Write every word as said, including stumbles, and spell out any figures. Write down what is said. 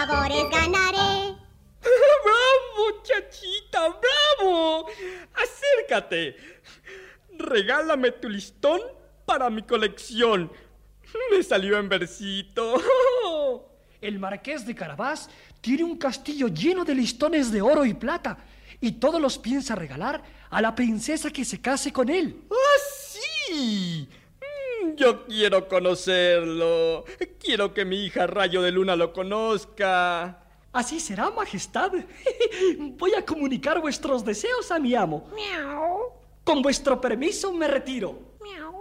favores ganaré. ¡Bravo, chachita! ¡Bravo! Acércate. Regálame tu listón para mi colección. Me salió en versito. El marqués de Carabás tiene un castillo lleno de listones de oro y plata y todos los piensa regalar a la princesa que se case con él. ¡Ah, sí! Yo quiero conocerlo. Quiero que mi hija Rayo de Luna lo conozca. Así será, majestad. Voy a comunicar vuestros deseos a mi amo. Miau. Con vuestro permiso me retiro. Miau.